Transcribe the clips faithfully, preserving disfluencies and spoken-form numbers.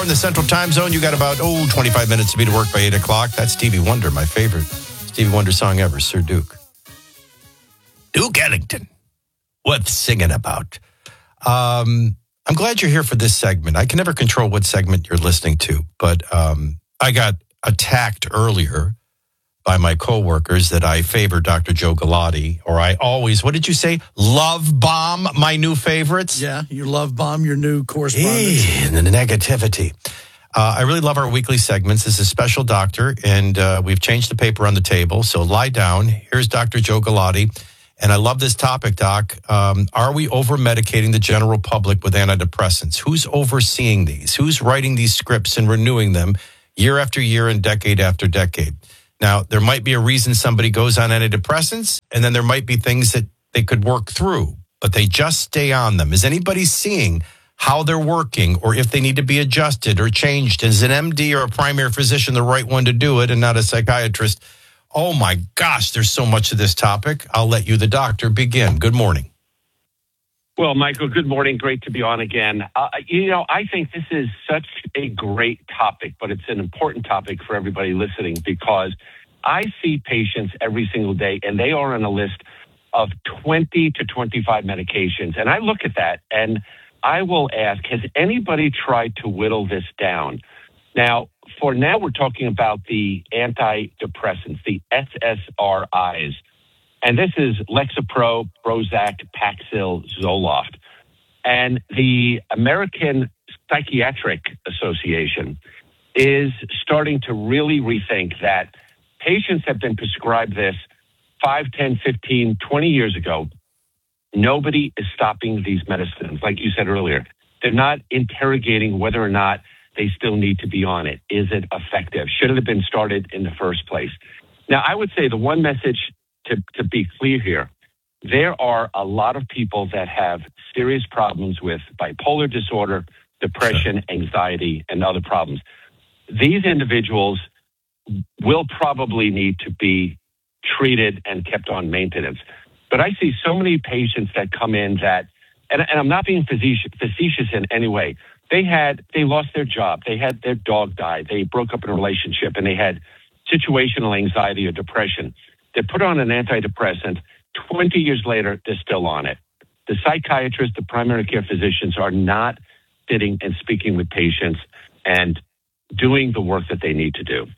In the Central Time Zone, you got about, oh, twenty-five minutes to be to work by eight o'clock. That's Stevie Wonder, my favorite Stevie Wonder song ever, Sir Duke. Duke Ellington. What's singing about? Um, I'm glad you're here for this segment. I can never control what segment you're listening to, but um, I got attacked earlier by my coworkers that I favor Doctor Joe Galati, or I always, what did you say? Love bomb my new favorites? Yeah, you love bomb your new correspondents. Hey, and the negativity. Uh, I really love our weekly segments. This is a special doctor, and uh, we've changed the paper on the table. So lie down. Here's Doctor Joe Galati. And I love this topic, Doc. Um, are we over-medicating the general public with antidepressants? Who's overseeing these? Who's writing these scripts and renewing them year after year and decade after decade? Now, there might be a reason somebody goes on antidepressants, and then there might be things that they could work through, but they just stay on them. Is anybody seeing how they're working, or if they need to be adjusted or changed? Is an M D or a primary physician the right one to do it and not a psychiatrist? Oh, my gosh, there's so much of this topic. I'll let you, the doctor, begin. Good morning. Well, Michael, good morning. Great to be on again. Uh, you know, I think this is such a great topic, but it's an important topic for everybody listening because I see patients every single day, and they are on a list of twenty to twenty-five medications. And I look at that, and I will ask, has anybody tried to whittle this down? Now, for now, we're talking about the antidepressants, the S S R Is. And this is Lexapro, Prozac, Paxil, Zoloft. And the American Psychiatric Association is starting to really rethink that patients have been prescribed this five, ten, fifteen, twenty years ago. Nobody is stopping these medicines. Like you said earlier, they're not interrogating whether or not they still need to be on it. Is it effective? Should it have been started in the first place? Now, I would say the one message To, to be clear here, there are a lot of people that have serious problems with bipolar disorder, depression, anxiety, and other problems. These individuals will probably need to be treated and kept on maintenance. But I see so many patients that come in that, and, and I'm not being facetious, facetious in any way, they had, they lost their job, they had their dog died, they broke up in a relationship, and they had situational anxiety or depression. They put on an antidepressant. twenty years later, they're still on it. The psychiatrists, the primary care physicians are not sitting and speaking with patients and doing the work that they need to do.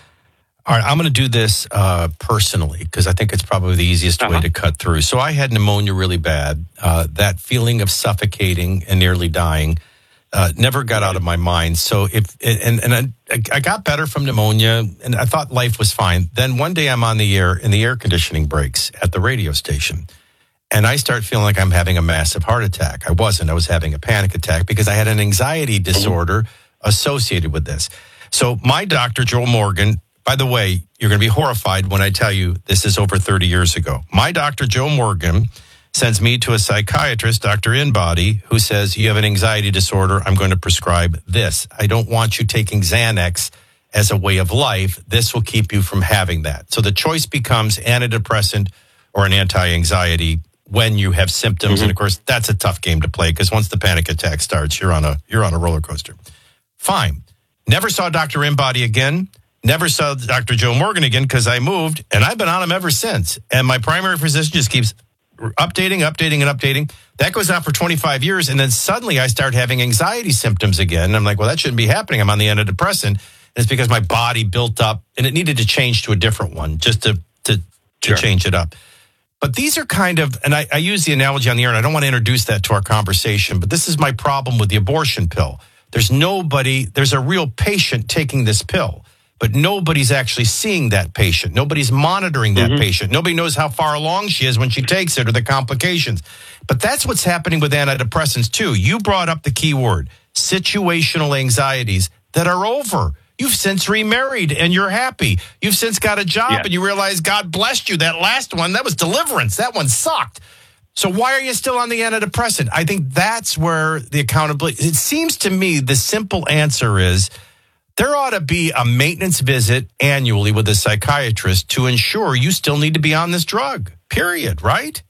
All right, I'm going to do this uh, personally because I think it's probably the easiest uh-huh. way to cut through. So I had pneumonia really bad. Uh, that feeling of suffocating and nearly dying uh, never got out of my mind. So if and and I, I got better from pneumonia, and I thought life was fine. Then one day I'm on the air, and the air conditioning breaks at the radio station, and I start feeling like I'm having a massive heart attack. I wasn't. I was having a panic attack because I had an anxiety disorder associated with this. So my doctor, Joel Morgan. By the way, you're going to be horrified when I tell you this is over thirty years ago. My doctor, Joe Morgan, sends me to a psychiatrist, Doctor Inbody, who says, you have an anxiety disorder. I'm going to prescribe this. I don't want you taking Xanax as a way of life. This will keep you from having that. So the choice becomes antidepressant or an anti-anxiety when you have symptoms. Mm-hmm. And, of course, that's a tough game to play because once the panic attack starts, you're on a you're on a roller coaster. Fine. Never saw Doctor Inbody again. Never saw Doctor Joe Morgan again because I moved, and I've been on him ever since. And my primary physician just keeps updating, updating, and updating. That goes on for twenty-five years, and then suddenly I start having anxiety symptoms again. And I'm like, well, that shouldn't be happening. I'm on the antidepressant. And it's because my body built up, and it needed to change to a different one just to to, to sure. change it up. But these are kind of, and I, I use the analogy on the air, and I don't want to introduce that to our conversation, but this is my problem with the abortion pill. There's nobody, there's a real patient taking this pill. But nobody's actually seeing that patient. Nobody's monitoring that mm-hmm. patient. Nobody knows how far along she is when she takes it or the complications. But that's what's happening with antidepressants, too. You brought up the key word, situational anxieties that are over. You've since remarried and you're happy. You've since got a job yeah. and you realize God blessed you. That last one, that was deliverance. That one sucked. So why are you still on the antidepressant? I think that's where the accountability, it seems to me the simple answer is, there ought to be a maintenance visit annually with a psychiatrist to ensure you still need to be on this drug, period, right?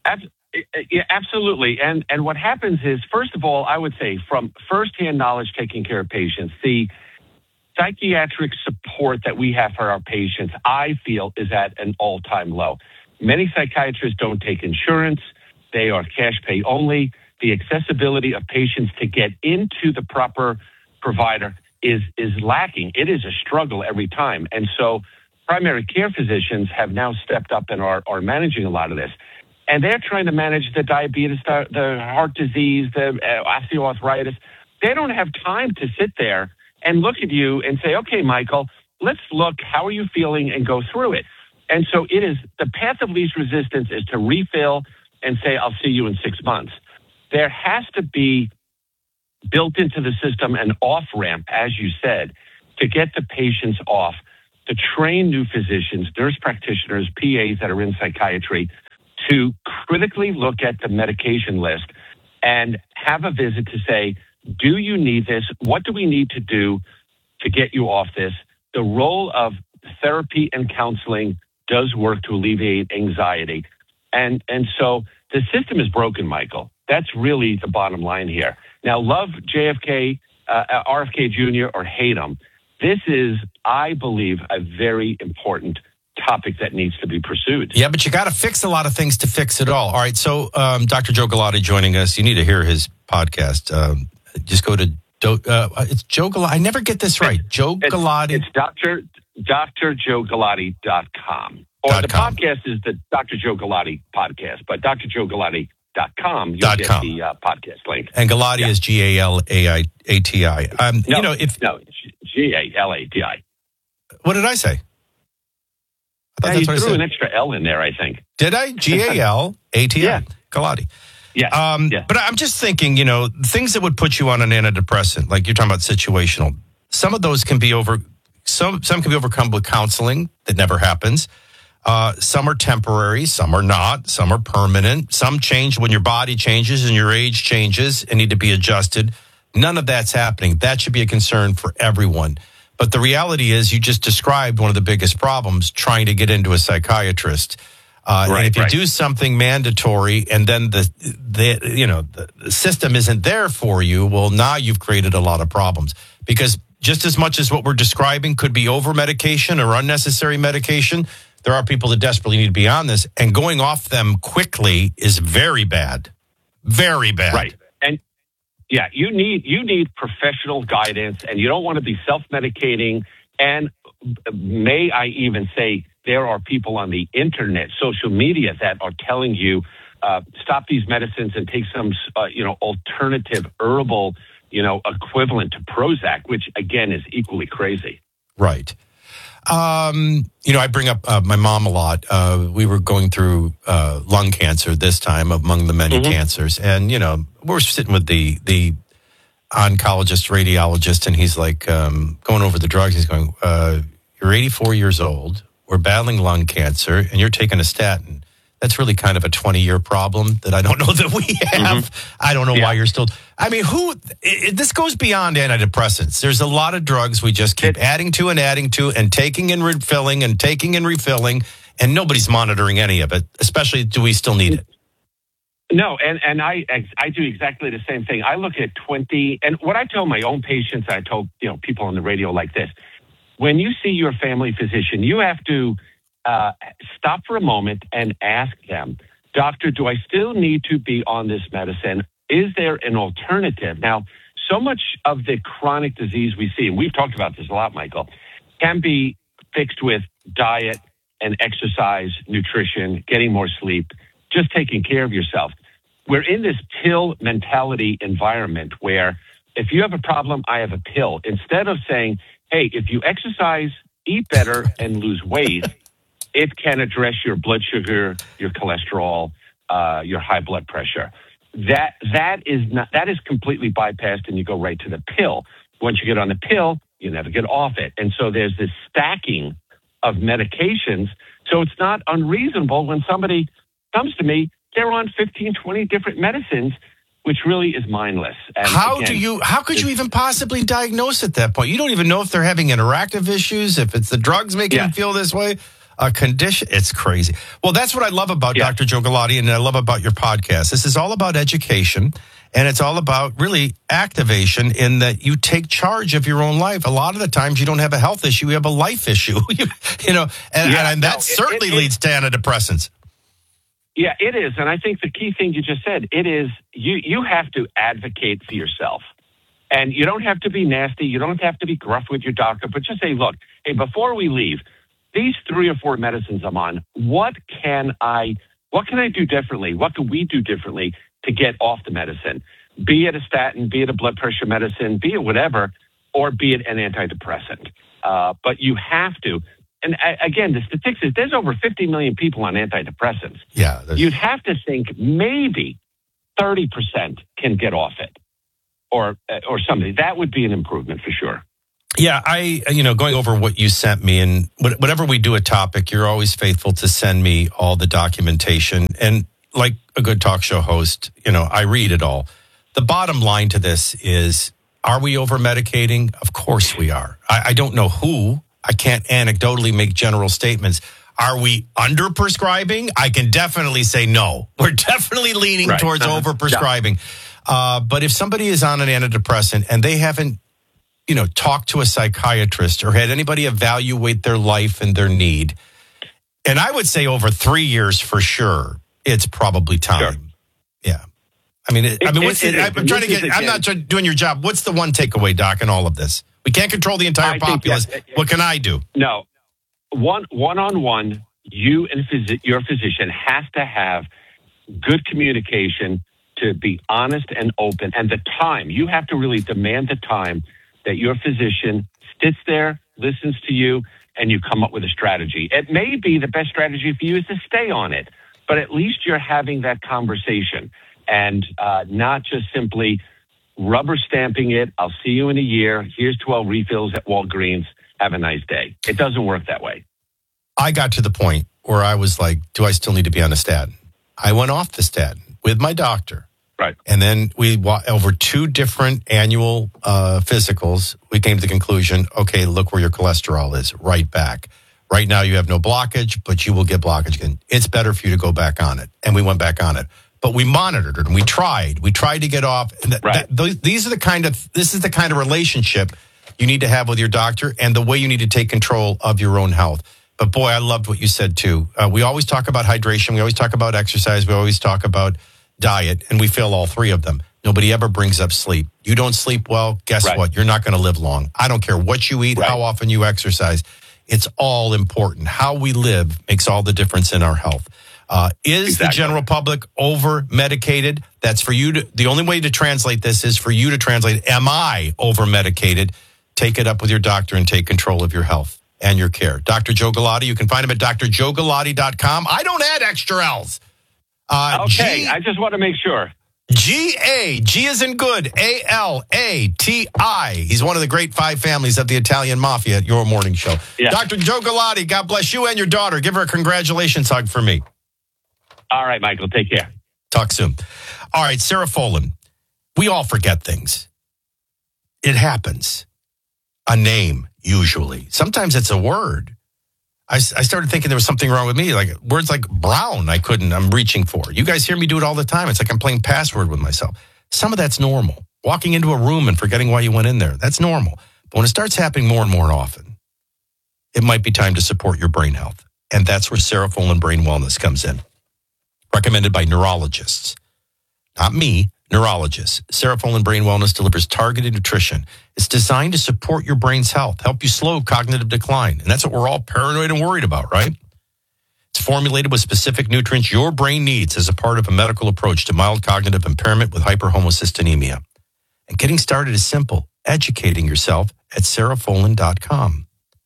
Yeah, absolutely. And and what happens is, first of all, I would say from firsthand knowledge taking care of patients, the psychiatric support that we have for our patients, I feel, is at an all-time low. Many psychiatrists don't take insurance. They are cash pay only. The accessibility of patients to get into the proper provider is is lacking. It is a struggle every time. And so primary care physicians have now stepped up and are, are managing a lot of this. And they're trying to manage the diabetes, the, the heart disease, the uh, osteoarthritis. They don't have time to sit there and look at you and say, okay, Michael, let's look, how are you feeling, and go through it. And so it is, the path of least resistance is to refill and say, I'll see you in six months. There has to be built into the system an off-ramp, as you said, to get the patients off, to train new physicians, nurse practitioners, P As that are in psychiatry, to critically look at the medication list and have a visit to say, do you need this? What do we need to do to get you off this? The role of therapy and counseling does work to alleviate anxiety. And, and so the system is broken, Michael. That's really the bottom line here. Now, love J F K, uh, R F K Junior, or hate him. This is, I believe, a very important topic that needs to be pursued. Yeah, but you got to fix a lot of things to fix it all. All right, so um, Doctor Joe Galati joining us. You need to hear his podcast. Um, just go to, Do, uh, it's Joe Galati. I never get this right. Joe it's, Galati. It's Doctor Doctor Joe Galati dot com. Or dot the com. podcast is the Doctor Joe Galati podcast, but Dr Joe Galati dot com, you'll dot get com. the uh, podcast link. And Galati yeah. is G A L A I A T I. Um, no, you know, if no, G A L A T I. What did I say? I Yeah, that's you what I threw said. an extra L in there, I think. Did I? G A L A T I. Yeah. Galati. Yeah. Um, yeah. But I'm just thinking, you know, things that would put you on an antidepressant, like you're talking about situational, some of those can be over, some, some can be overcome with counseling that never happens. Uh, some are temporary, some are not, some are permanent. Some change when your body changes and your age changes and need to be adjusted. None of that's happening. That should be a concern for everyone. But the reality is you just described one of the biggest problems, trying to get into a psychiatrist. Uh, right, and if you right. do something mandatory and then the, the you know, the system isn't there for you, well, now you've created a lot of problems. Because just as much as what we're describing could be over medication or unnecessary medication, there are people that desperately need to be on this, and going off them quickly is very bad. Very bad. Right. And yeah, you need you need professional guidance, and you don't want to be self-medicating. And may I even say, there are people on the internet, social media, that are telling you, uh, stop these medicines and take some, uh, you know, alternative herbal, you know, equivalent to Prozac, which again is equally crazy. Right. Um, you know, I bring up uh, my mom a lot. Uh, we were going through uh, lung cancer this time, among the many Mm-hmm. cancers, and you know, we're sitting with the the oncologist, radiologist, and he's like um, going over the drugs. He's going, uh, "You're eighty-four years old. We're battling lung cancer, and you're taking a statin. That's really kind of a twenty-year problem that I don't know that we have. Mm-hmm. I don't know yeah. why you're still. I mean, who? It, it, this goes beyond antidepressants. There's a lot of drugs we just keep it, adding to and adding to, and taking and refilling and taking and refilling, and nobody's monitoring any of it. Especially, do we still need it? No, and, and I I do exactly the same thing. I look at twenty, and what I tell my own patients, I told you know people on the radio like this: when you see your family physician, you have to uh, stop for a moment and ask them, "Doctor, do I still need to be on this medicine? Is there an alternative?" Now, so much of the chronic disease we see, and we've talked about this a lot, Michael, can be fixed with diet and exercise, nutrition, getting more sleep, just taking care of yourself. We're in this pill mentality environment where if you have a problem, I have a pill. Instead of saying, hey, if you exercise, eat better, and lose weight, it can address your blood sugar, your cholesterol, uh, your high blood pressure. That that is not that is completely bypassed, and you go right to the pill. Once you get on the pill, you never get off it. And so there's this stacking of medications. So it's not unreasonable when somebody comes to me, they're on fifteen, twenty different medicines, which really is mindless. And how again, do you, how could you even possibly diagnose at that point? You don't even know if they're having interactive issues, if it's the drugs making yeah. them feel this way. a condition. It's crazy. Well, that's what I love about Yeah. Doctor Joe Galati, and I love about your podcast. This is all about education, and it's all about really activation in that you take charge of your own life. A lot of the times you don't have a health issue, you have a life issue, you, you know, and, Yeah, and that no, it- certainly it- it- leads to antidepressants. Yeah, it is. And I think the key thing you just said, it is you, you have to advocate for yourself. And you don't have to be nasty. You don't have to be gruff with your doctor, but just say, look, hey, before we leave, these three or four medicines I'm on, what can I, what can I do differently? What can we do differently to get off the medicine? Be it a statin, be it a blood pressure medicine, be it whatever, or be it an antidepressant. Uh, but you have to. And uh, again, the statistics, there's over fifty million people on antidepressants. Yeah. there's- You'd have to think maybe thirty percent can get off it or uh, or something. That would be an improvement for sure. Yeah, I, you know, going over what you sent me, and what- whenever we do a topic, you're always faithful to send me all the documentation. And like a good talk show host, you know, I read it all. The bottom line to this is, are we over medicating? Of course we are. I, I don't know who. I can't anecdotally make general statements. Are we under prescribing? I can definitely say no. We're definitely leaning Right. towards Uh-huh. over prescribing. Uh, but if somebody is on an antidepressant and they haven't, you know, talked to a psychiatrist or had anybody evaluate their life and their need, and I would say over three years for sure, it's probably time. Sure. Yeah. I mean, it, I It- mean, what's it- it, it I'm is. trying to This get, is I'm not trying- doing your job. What's the one takeaway, Doc, in all of this? We can't control the entire I think populace. that- What can I do? No, one one on one, you and phys- your physician has to have good communication to be honest and open. And the time, you have to really demand the time that your physician sits there, listens to you, and you come up with a strategy. It may be the best strategy for you is to stay on it, but at least you're having that conversation and uh, not just simply rubber stamping it. I'll see you in a year. Here's twelve refills at Walgreens. Have a nice day. It doesn't work that way. I got to the point where I was like, do I still need to be on a statin? I went off the statin with my doctor. Right. And then we, wa- over two different annual uh, physicals, we came to the conclusion, okay, look where your cholesterol is, right back. Right now you have no blockage, but you will get blockage again. It's better for you to go back on it. And we went back on it. But we monitored it and we tried. We tried to get off. And that, Right. that, those, these are the kind of, this is the kind of relationship you need to have with your doctor and the way you need to take control of your own health. But boy, I loved what you said too. Uh, we always talk about hydration. We always talk about exercise. We always talk about diet, and we fail all three of them. Nobody ever brings up sleep. You don't sleep well, guess Right. what? You're not going to live long. I don't care what you eat, Right. how often you exercise. It's all important. How we live makes all the difference in our health. Uh, is Exactly. the general public over medicated? That's for you to, the only way to translate this is for you to translate, am I over medicated? Take it up with your doctor and take control of your health and your care. Doctor Joe Galati, you can find him at D R joe galati dot com. I don't add extra L's. Uh, Okay, G- I just want to make sure. G A, G is in good, A L A T I. He's one of the great five families of the Italian Mafia at your morning show. Yeah. Doctor Joe Galati, God bless you and your daughter. Give her a congratulations hug for me. All right, Michael, take care. Talk soon. All right, Sarah Folan. We all forget things. It happens. A name, usually. Sometimes it's a word. I, I started thinking there was something wrong with me. Like words like brown, I couldn't, I'm reaching for. You guys hear me do it all the time. It's like I'm playing password with myself. Some of that's normal. Walking into a room and forgetting why you went in there, that's normal. But when it starts happening more and more often, it might be time to support your brain health. And that's where Sarah Folan Brain Wellness comes in. Recommended by neurologists. Not me, neurologists. Sarah Folan Brain Wellness delivers targeted nutrition. It's designed to support your brain's health, help you slow cognitive decline. And that's what we're all paranoid and worried about, right? It's formulated with specific nutrients your brain needs as a part of a medical approach to mild cognitive impairment with hyperhomocystinemia. And getting started is simple. Educating yourself at sarah folan dot com.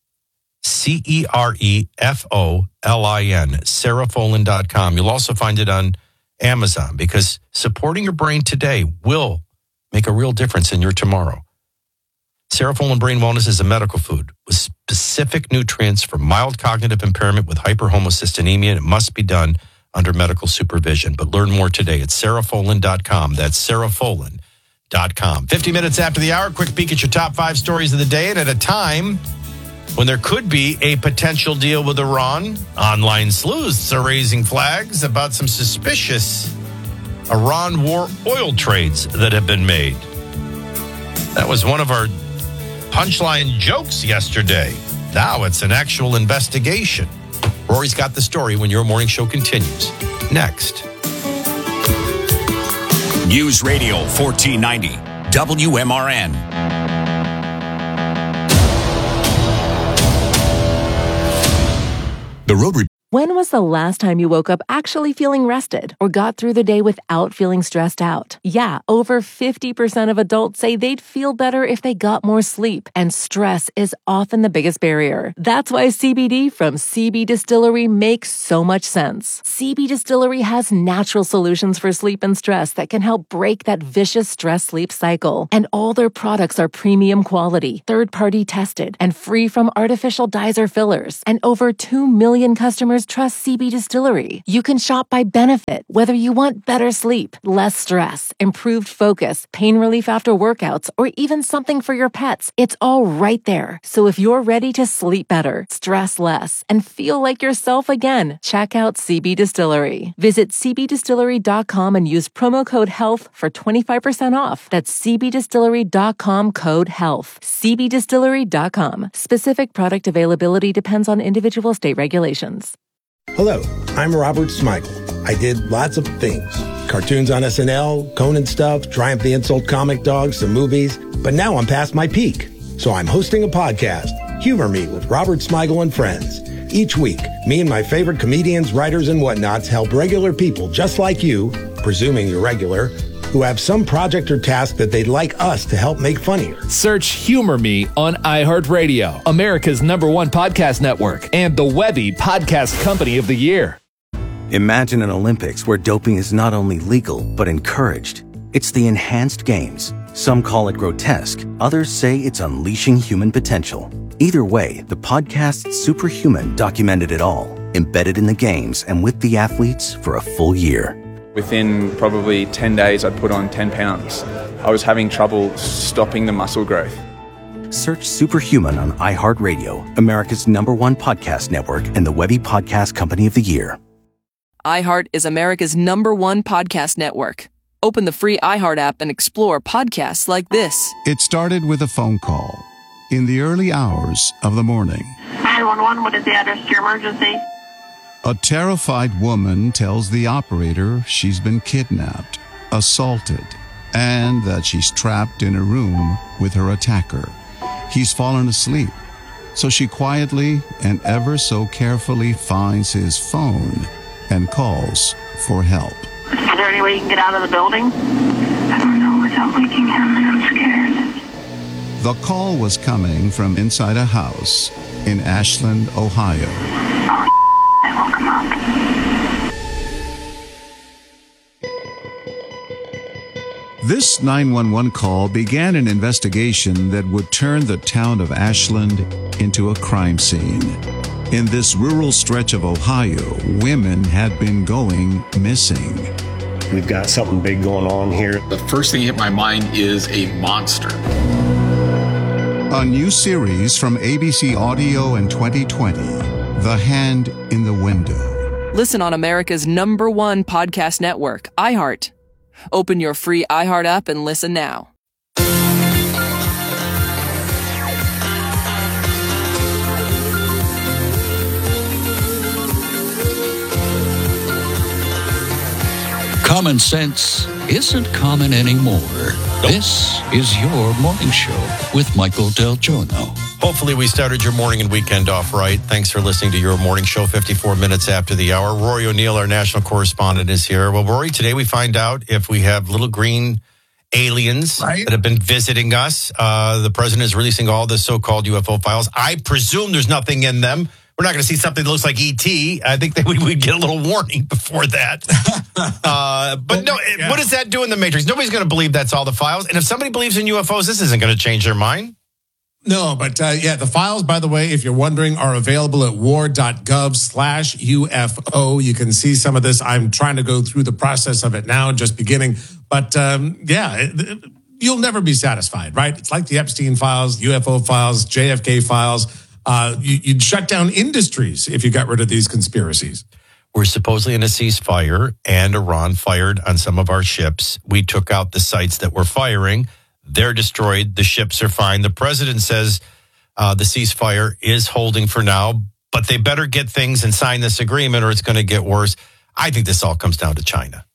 C E R E F O L I N, sarah folan dot com. You'll also find it on Amazon because supporting your brain today will make a real difference in your tomorrow. Sarah Folan Brain Wellness is a medical food with specific nutrients for mild cognitive impairment with hyperhomocystinemia, and it must be done under medical supervision. But learn more today at sarah folan dot com. That's sarah folan dot com. fifty minutes after the hour, quick peek at your top five stories of the day, and at a time when there could be a potential deal with Iran. Online sleuths are raising flags about some suspicious Iran war oil trades that have been made. That was one of our punchline jokes yesterday. Now it's an actual investigation. Rory's got the story when your morning show continues. Next. News Radio fourteen ninety, W M R N. The Road Report. When was the last time you woke up actually feeling rested or got through the day without feeling stressed out? Yeah, over fifty percent of adults say they'd feel better if they got more sleep, and stress is often the biggest barrier. That's why C B D from C B Distillery makes so much sense. C B Distillery has natural solutions for sleep and stress that can help break that vicious stress-sleep cycle. And all their products are premium quality, third-party tested, and free from artificial dyes or fillers. And over two million customers trust C B Distillery. You can shop by benefit, whether you want better sleep, less stress, improved focus, pain relief after workouts, or even something for your pets. It's all right there. So if you're ready to sleep better, stress less, and feel like yourself again, check out C B Distillery. Visit c b distillery dot com and use promo code HEALTH for twenty-five percent off. That's c b distillery dot com code HEALTH. c b distillery dot com. Specific product availability depends on individual state regulations. Hello, I'm Robert Smigel. I did lots of things. Cartoons on S N L, Conan stuff, Triumph the Insult Comic Dog, some movies. But now I'm past my peak. So I'm hosting a podcast, Humor Me with Robert Smigel and Friends. Each week, me and my favorite comedians, writers, and whatnots help regular people just like you, presuming you're regular, who have some project or task that they'd like us to help make funnier. Search Humor Me on iHeartRadio, America's number one podcast network, and the Webby Podcast Company of the Year. Imagine an Olympics where doping is not only legal, but encouraged. It's the Enhanced Games. Some call it grotesque. Others say it's unleashing human potential. Either way, the podcast Superhuman documented it all, embedded in the games and with the athletes for a full year. Within probably ten days, I'd put on ten pounds. I was having trouble stopping the muscle growth. Search Superhuman on iHeartRadio, America's number one podcast network, and the Webby Podcast Company of the Year. iHeart is America's number one podcast network. Open the free iHeart app and explore podcasts like this. It started with a phone call in the early hours of the morning. nine one one, what is the address to your emergency? A terrified woman tells the operator she's been kidnapped, assaulted, and that she's trapped in a room with her attacker. He's fallen asleep, so she quietly and ever so carefully finds his phone and calls for help. Is there any way you can get out of the building? I don't know without waking him, and I'm scared. The call was coming from inside a house in Ashland, Ohio. Oh, I woke him up. This nine one one call began an investigation that would turn the town of Ashland into a crime scene. In this rural stretch of Ohio, women had been going missing. We've got something big going on here. The first thing that hit my mind is a monster. A new series from A B C Audio in twenty twenty, The Hand in the Window. Listen on America's number one podcast network, iHeart. Open your free iHeart app and listen now. Common sense isn't common anymore. Nope. This is your morning show with Michael Del Giorno. Hopefully we started your morning and weekend off right. Thanks for listening to your morning show fifty-four minutes after the hour. Rory O'Neill, our national correspondent, is here. Well, Rory, today we find out if we have little green aliens right. that have been visiting us. Uh, the president is releasing all the so-called U F O files. I presume there's nothing in them. We're not going to see something that looks like E T. I think that we would get a little warning before that. uh, but no, yeah. What does that do in the Matrix? Nobody's going to believe that's all the files. And if somebody believes in U F Os, this isn't going to change their mind. No, but uh, yeah, the files, by the way, if you're wondering, are available at war.gov slash UFO. You can see some of this. I'm trying to go through the process of it now, just beginning. But um, yeah, it, it, you'll never be satisfied, right? It's like the Epstein files, U F O files, J F K files. uh, you, you'd shut down industries if you got rid of these conspiracies. We're supposedly in a ceasefire, and Iran fired on some of our ships. We took out the sites that were firing. They're destroyed. The ships are fine. The president says uh, the ceasefire is holding for now, but they better get things and sign this agreement or it's going to get worse. I think this all comes down to China.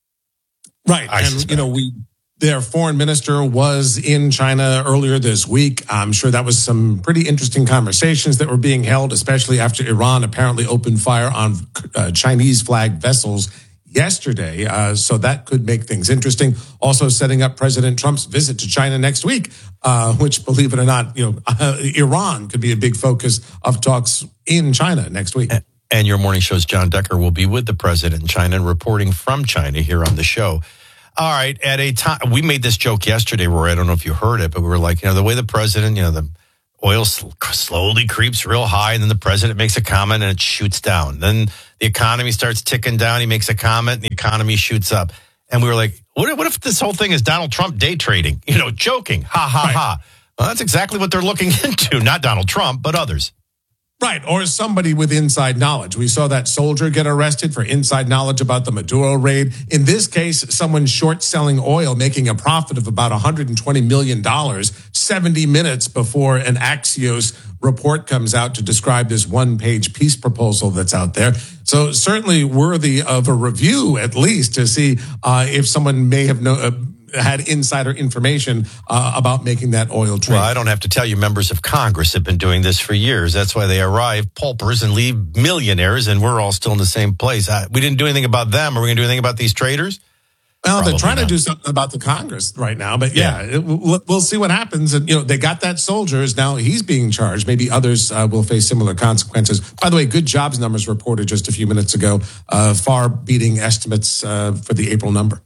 Right. I and, suspect. you know, we their foreign minister was in China earlier this week. I'm sure that was some pretty interesting conversations that were being held, especially after Iran apparently opened fire on uh, Chinese flagged vessels yesterday. Uh, so that could make things interesting. Also setting up President Trump's visit to China next week, uh, which, believe it or not, you know, uh, Iran could be a big focus of talks in China next week. And your morning show's John Decker will be with the president in China and reporting from China here on the show. All right. At a time, we made this joke yesterday, Roy. I don't know if you heard it, but we were like, you know, the way the president, you know, the oil sl- slowly creeps real high, and then the president makes a comment and it shoots down. Then the economy starts ticking down. He makes a comment and the economy shoots up. And we were like, what, what if this whole thing is Donald Trump day trading? You know, joking. Ha, ha, right. ha. Well, that's exactly what they're looking into. Not Donald Trump, but others. Right, or somebody with inside knowledge. We saw that soldier get arrested for inside knowledge about the Maduro raid. In this case, someone short selling oil, making a profit of about one hundred twenty million dollars, seventy minutes before an Axios report comes out to describe this one-page peace proposal that's out there. So certainly worthy of a review, at least, to see uh, if someone may have no, uh, had insider information uh, about making that oil trade. Well, I don't have to tell you, members of Congress have been doing this for years. That's why they arrive paupers and leave millionaires, and we're all still in the same place. I, we didn't do anything about them. Are we going to do anything about these traders? Well, Probably they're trying not. to do something about the Congress right now, but yeah, yeah. It, we'll, we'll see what happens. And, you know, they got that soldier. Now he's being charged. Maybe others uh, will face similar consequences. By the way, good jobs numbers reported just a few minutes ago, uh, far beating estimates uh, for the April number.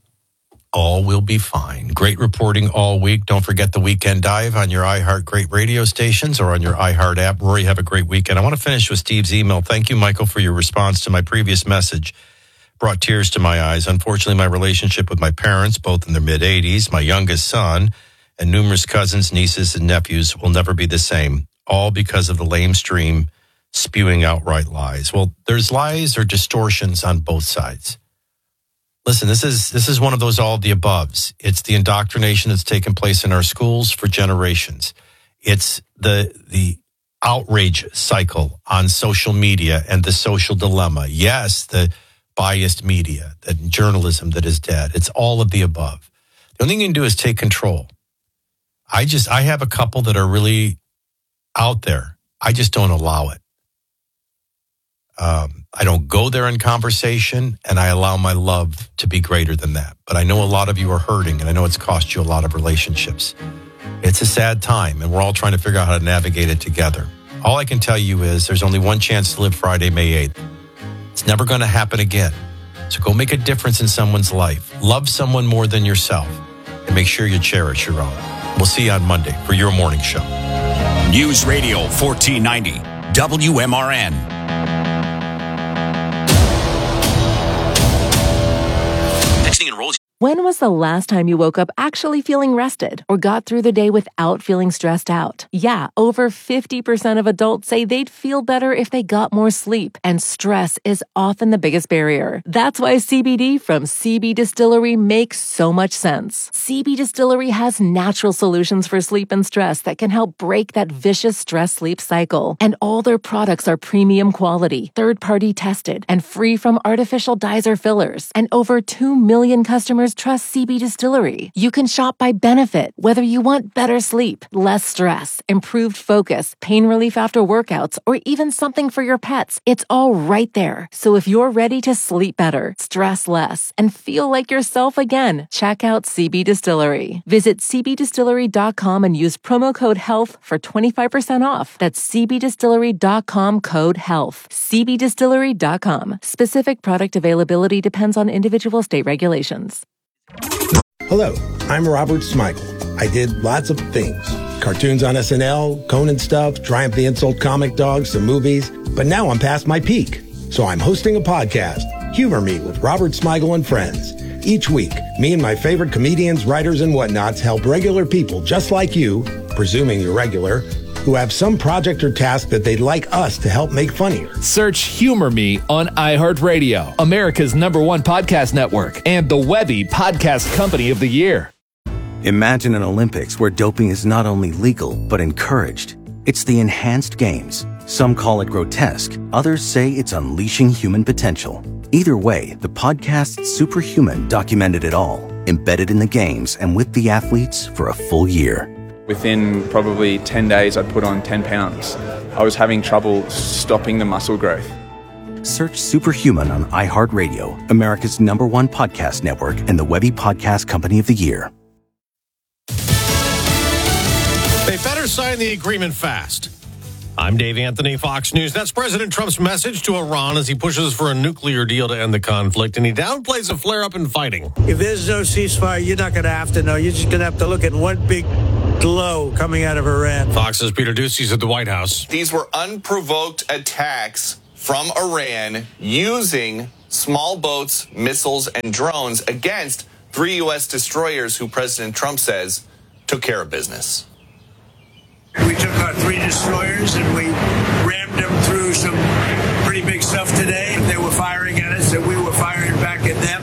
All will be fine. Great reporting all week. Don't forget the Weekend Dive on your iHeart Great radio stations or on your iHeart app. Rory, have a great weekend. I want to finish with Steve's email. Thank you, Michael, for your response to my previous message. Brought tears to my eyes. Unfortunately, my relationship with my parents, both in their mid-eighties, my youngest son, and numerous cousins, nieces, and nephews will never be the same, all because of the lame stream spewing outright lies. Well, there's lies or distortions on both sides. Listen, this is this is one of those all of the aboves. It's the indoctrination that's taken place in our schools for generations. It's the the outrage cycle on social media and the social dilemma. Yes, the biased media, the journalism that is dead. It's all of the above. The only thing you can do is take control. I just I have a couple that are really out there. I just don't allow it. Um, I don't go there in conversation, and I allow my love to be greater than that. But I know a lot of you are hurting, and I know it's cost you a lot of relationships. It's a sad time, and we're all trying to figure out how to navigate it together. All I can tell you is there's only one chance to live Friday, May eighth. It's never going to happen again. So go make a difference in someone's life. Love someone more than yourself, and make sure you cherish your own. We'll see you on Monday for your morning show. News Radio fourteen ninety, W M R N. When was the last time you woke up actually feeling rested or got through the day without feeling stressed out? Yeah, over fifty percent of adults say they'd feel better if they got more sleep, and stress is often the biggest barrier. That's why C B D from C B Distillery makes so much sense. C B Distillery has natural solutions for sleep and stress that can help break that vicious stress-sleep cycle. And all their products are premium quality, third-party tested, and free from artificial dyes or fillers. And over two million customers trust C B Distillery. You can shop by benefit, whether you want better sleep, less stress, improved focus, pain relief after workouts, or even something for your pets. It's all right there. So if you're ready to sleep better, stress less, and feel like yourself again, check out C B Distillery. Visit c b distillery dot com and use promo code HEALTH for twenty-five percent off. That's c b distillery dot com code HEALTH. c b distillery dot com. Specific product availability depends on individual state regulations. Hello, I'm Robert Smigel. I did lots of things. Cartoons on S N L, Conan stuff, Triumph the Insult comic dogs, some movies. But now I'm past my peak. So I'm hosting a podcast, Humor Me with Robert Smigel and Friends. Each week, me and my favorite comedians, writers, and whatnots help regular people just like you, presuming you're regular, who have some project or task that they'd like us to help make funnier. Search Humor Me on iHeartRadio, America's number one podcast network, and the Webby Podcast Company of the Year. Imagine an Olympics where doping is not only legal, but encouraged. It's the enhanced games. Some call it grotesque. Others say it's unleashing human potential. Either way, the podcast Superhuman documented it all, embedded in the games and with the athletes for a full year. Within probably ten days, I'd put on ten pounds. I was having trouble stopping the muscle growth. Search Superhuman on iHeartRadio, America's number one podcast network, and the Webby Podcast Company of the Year. They better sign the agreement fast. I'm Dave Anthony, Fox News. That's President Trump's message to Iran as he pushes for a nuclear deal to end the conflict, and he downplays a flare-up in fighting. If there's no ceasefire, you're not going to have to know. You're just going to have to look at one big glow coming out of Iran. Fox's Peter Doocy's at the White House. These were unprovoked attacks from Iran using small boats, missiles, and drones against three U S destroyers who President Trump says took care of business. We took our three destroyers and we rammed them through some pretty big stuff today. They were firing at us and we were firing back at them.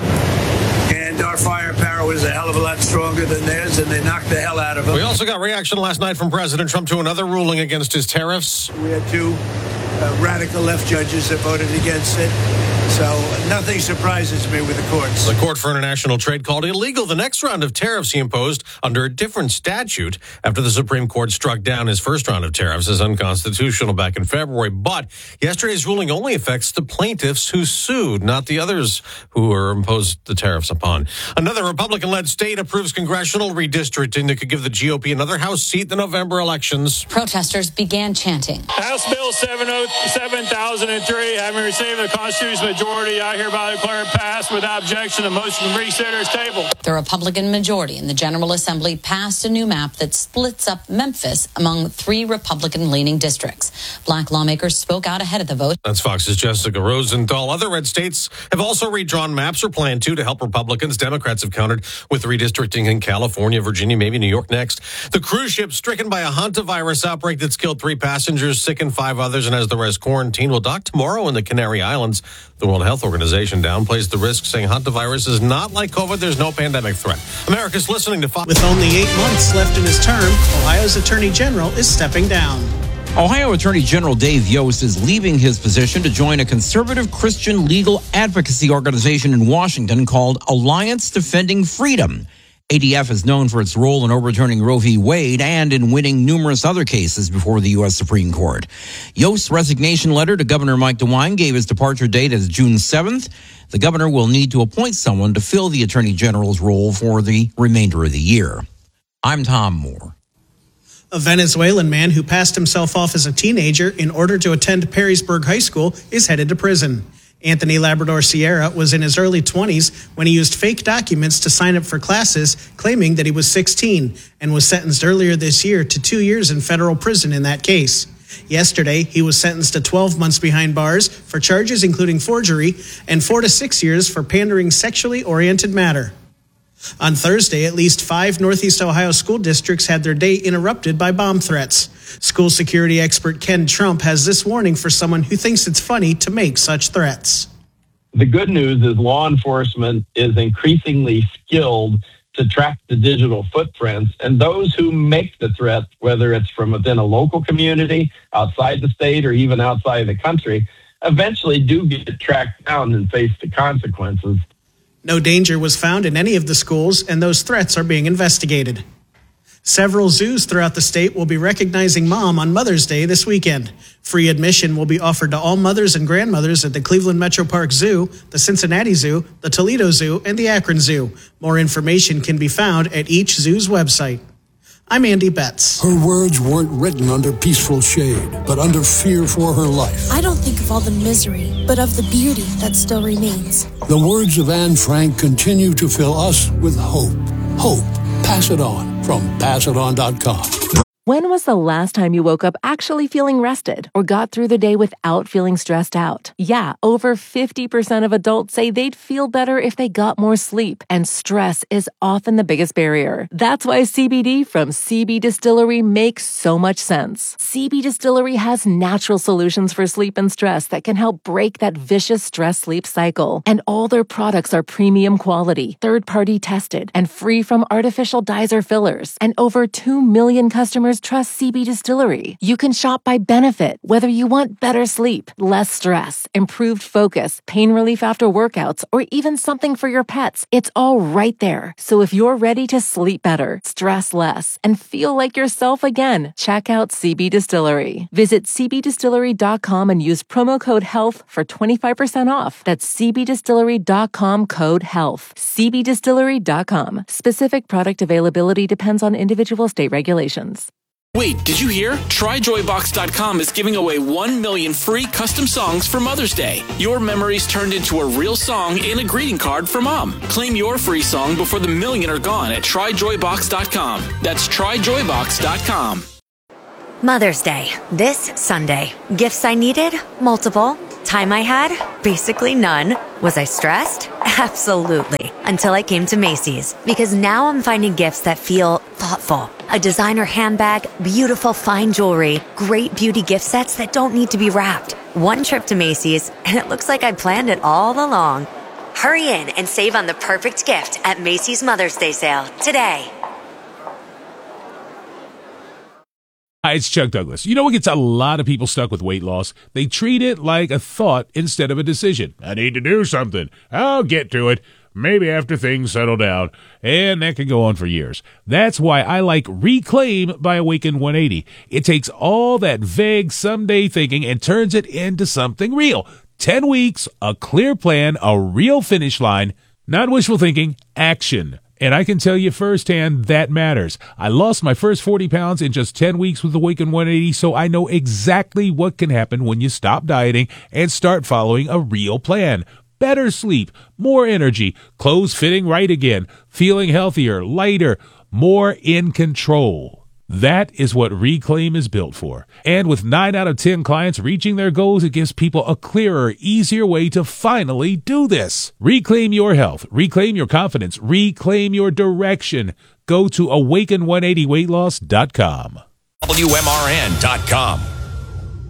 And our firepower was a hell of a lot stronger than theirs, and they knocked the hell out of them. We also got reaction last night from President Trump to another ruling against his tariffs. We had two uh, radical left judges that voted against it. So nothing surprises me with the courts. The Court for International Trade called illegal the next round of tariffs he imposed under a different statute after the Supreme Court struck down his first round of tariffs as unconstitutional back in February. But yesterday's ruling only affects the plaintiffs who sued, not the others who were imposed the tariffs upon. Another Republican-led state approves congressional redistricting that could give the G O P another House seat in the November elections. Protesters began chanting. House Bill seven thousand three, having received the Constitution's majority, I hereby declare it passed without objection. The motion to reconsider is tabled. The Republican majority in the General Assembly passed a new map that splits up Memphis among three Republican-leaning districts. Black lawmakers spoke out ahead of the vote. That's Fox's Jessica Rosenthal. Other red states have also redrawn maps or plan to to help Republicans. Democrats have countered with redistricting in California, Virginia, maybe New York next. The cruise ship stricken by a hantavirus outbreak that's killed three passengers, sickened five others, and has the rest quarantined will dock tomorrow in the Canary Islands. The World Health Organization downplays the risk, saying hantavirus is not like COVID. There's no pandemic threat. America's listening to Fox. With only eight months left in his term, Ohio's Attorney General is stepping down. Ohio Attorney General Dave Yost is leaving his position to join a conservative Christian legal advocacy organization in Washington called Alliance Defending Freedom. A D F is known for its role in overturning Roe v. Wade and in winning numerous other cases before the U S Supreme Court. Yost's resignation letter to Governor Mike DeWine gave his departure date as June seventh. The governor will need to appoint someone to fill the Attorney General's role for the remainder of the year. I'm Tom Moore. A Venezuelan man who passed himself off as a teenager in order to attend Perrysburg High School is headed to prison. Anthony Labrador Sierra was in his early twenties when he used fake documents to sign up for classes, claiming that he was sixteen, and was sentenced earlier this year to two years in federal prison in that case. Yesterday, he was sentenced to twelve months behind bars for charges including forgery and four to six years for pandering sexually oriented matter. On Thursday, at least five Northeast Ohio school districts had their day interrupted by bomb threats. School security expert Ken Trump has this warning for someone who thinks it's funny to make such threats. The good news is law enforcement is increasingly skilled to track the digital footprints, and those who make the threat, whether it's from within a local community, outside the state, or even outside the country, eventually do get tracked down and face the consequences. No danger was found in any of the schools, and those threats are being investigated. Several zoos throughout the state will be recognizing Mom on Mother's Day this weekend. Free admission will be offered to all mothers and grandmothers at the Cleveland Metro Park Zoo, the Cincinnati Zoo, the Toledo Zoo, and the Akron Zoo. More information can be found at each zoo's website. I'm Andy Betts. Her words weren't written under peaceful shade, but under fear for her life. I don't think of all the misery, but of the beauty that still remains. The words of Anne Frank continue to fill us with hope. Hope. Pass it on from pass it on dot com. When was the last time you woke up actually feeling rested or got through the day without feeling stressed out? Yeah, over fifty percent of adults say they'd feel better if they got more sleep, and stress is often the biggest barrier. That's why C B D from C B Distillery makes so much sense. C B Distillery has natural solutions for sleep and stress that can help break that vicious stress-sleep cycle. And all their products are premium quality, third-party tested, and free from artificial dyes or fillers. And over two million customers trust C B Distillery. You can shop by benefit, whether you want better sleep, less stress, improved focus, pain relief after workouts, or even something for your pets. It's all right there. So if you're ready to sleep better, stress less, and feel like yourself again, check out C B Distillery. Visit c b distillery dot com and use promo code HEALTH for twenty-five percent off. That's c b distillery dot com code HEALTH. c b distillery dot com. Specific product availability depends on individual state regulations. Wait, did you hear? Try joy box dot com is giving away one million free custom songs for Mother's Day. Your memories turned into a real song and a greeting card for Mom. Claim your free song before the million are gone at try joy box dot com. That's try joy box dot com. Mother's Day, this Sunday. Gifts I needed? Multiple. Time I had? Basically none. Was I stressed? Absolutely. Until I came to Macy's. Because now I'm finding gifts that feel thoughtful. A designer handbag, beautiful fine jewelry, great beauty gift sets that don't need to be wrapped. One trip to Macy's, and it looks like I planned it all along. Hurry in and save on the perfect gift at Macy's Mother's Day sale today. Hi, it's Chuck Douglas. You know what gets a lot of people stuck with weight loss? They treat it like a thought instead of a decision. I need to do something. I'll get to it. Maybe after things settle down. And that can go on for years. That's why I like Reclaim by Awaken one eighty. It takes all that vague someday thinking and turns it into something real. Ten weeks, a clear plan, a real finish line. Not wishful thinking, action. And I can tell you firsthand that matters. I lost my first forty pounds in just ten weeks with Awaken one eighty, so I know exactly what can happen when you stop dieting and start following a real plan. Better sleep, more energy, clothes fitting right again, feeling healthier, lighter, more in control. That is what Reclaim is built for. And with nine out of ten clients reaching their goals, it gives people a clearer, easier way to finally do this. Reclaim your health. Reclaim your confidence. Reclaim your direction. Go to awaken one eighty weight loss dot com. W M R N dot com.